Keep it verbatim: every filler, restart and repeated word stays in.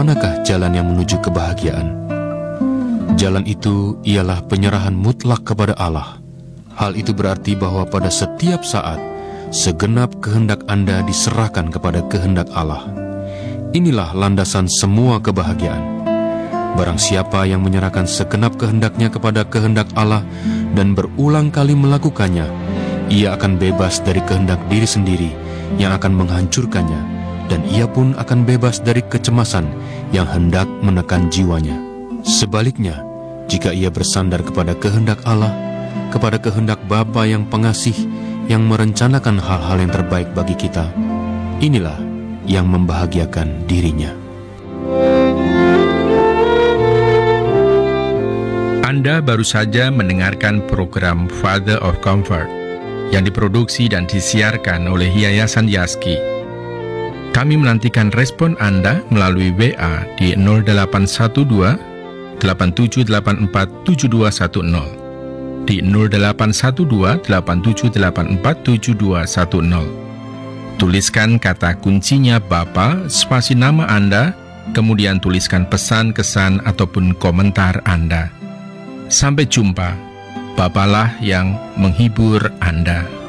manakah jalan yang menuju kebahagiaan? Jalan itu ialah penyerahan mutlak kepada Allah. Hal itu berarti bahwa pada setiap saat, segenap kehendak Anda diserahkan kepada kehendak Allah. Inilah landasan semua kebahagiaan. Barang siapa yang menyerahkan segenap kehendaknya kepada kehendak Allah dan berulang kali melakukannya, ia akan bebas dari kehendak diri sendiri yang akan menghancurkannya, dan ia pun akan bebas dari kecemasan yang hendak menekan jiwanya. Sebaliknya, jika ia bersandar kepada kehendak Allah, kepada kehendak Bapa yang pengasih, yang merencanakan hal-hal yang terbaik bagi kita, inilah yang membahagiakan dirinya. Anda baru saja mendengarkan program Father of Comfort yang diproduksi dan disiarkan oleh Yayasan Yaski. Kami menantikan respon Anda melalui W A di nol delapan satu dua, delapan tujuh delapan empat, tujuh dua satu nol, di nol delapan satu dua, delapan tujuh delapan empat, tujuh dua satu nol. Tuliskan kata kuncinya Bapa, spasi nama Anda, kemudian tuliskan pesan, kesan, ataupun komentar Anda. Sampai jumpa, Bapalah yang menghibur Anda.